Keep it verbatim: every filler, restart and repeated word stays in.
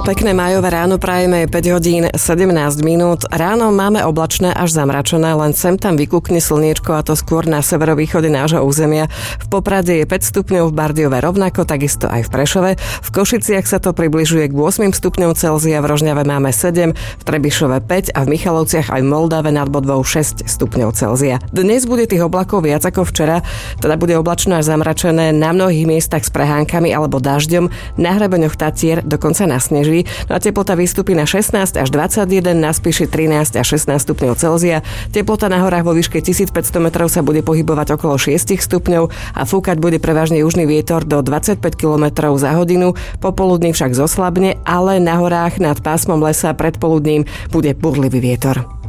Pekné májové ráno prajeme, päť hodín sedemnásť minút. Ráno máme oblačné až zamračené, len sem tam vykúkne slniečko, a to skôr na severovýchode nášho územia. V Poprade je päť stupňov, v Bardiove rovnako, takisto aj v Prešove. V Košiciach sa to približuje k ôsmim stupňom Celzia, v Rožňave máme sedem, v Trebišove päť a v Michalovciach aj v Moldave nad Bodvou šesť stupňov Celzia. Dnes bude tých oblakov viac ako včera, teda bude oblačno až zamračené, na mnohých miestach s prehánkami alebo dažďom, na hrebeňoch Tatier dokonca nasneží. No a teplota vystúpi na šestnásť až dvadsaťjeden, na Spiši trinásť až šestnásť stupňov Celzia. Teplota na horách vo výške tisícpäťsto metrov sa bude pohybovať okolo šesť stupňov a fúkať bude prevažne južný vietor do dvadsaťpäť kilometrov za hodinu. Popoludní však zoslabne, ale na horách nad pásmom lesa predpoludním bude burlivý vietor.